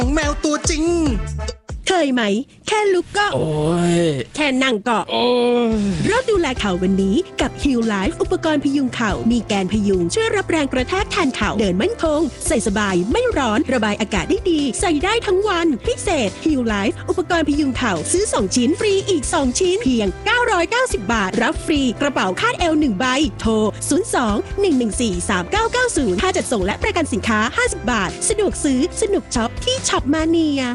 แมวตัวจริงเคยไหมแค่ลุกก็โอ้ยแค่นั่งก็โอ้ยเริ่มดูแลเข่าวันนี้กับ Heal Life อุปกรณ์พยุงเข่ามีแกนพยุงช่วยรับแรงกระแทกแทนเข่าเดินมั่นคงใส่สบายไม่ร้อนระบายอากาศได้ดีใส่ได้ทั้งวันพิเศษ Heal Life อุปกรณ์พยุงเข่าซื้อ2ชิ้นฟรีอีก2ชิ้นเพียง990 บาทรับฟรีกระเป๋าคาดเอว1ใบโทร02-114-3990ค่าจัดส่งและประกันสินค้า50 บาทสะดวกซื้อสนุกช็อปที่ช็อปมาเนีย